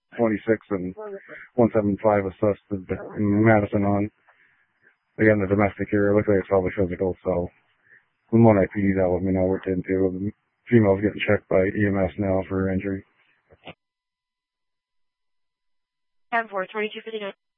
26 and 175 assessed in Madison on, again, the domestic area. Looks like it's probably physical, so when one IPD that let me know what to do. The female's getting checked by EMS now for injury. 10-4, 2259.